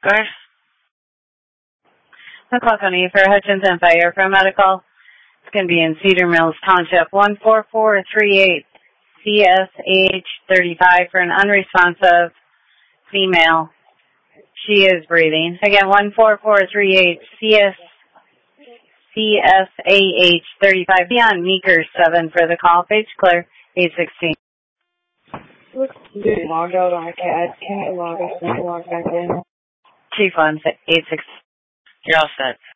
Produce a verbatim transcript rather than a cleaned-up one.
Go ahead. McCall County for Hutchins and Fire for medical. It's going to be in Cedar Mills Township, one four four three eight C S H thirty-five for an unresponsive female. She is breathing. Again, one four four three eight C S C S A H thirty-five. Be on Meeker seven for the call. Page clear, eight sixteen. Looks good. Logged out on a cat. Can't log us. Can't log back in. Chief one, eight six. You're all set.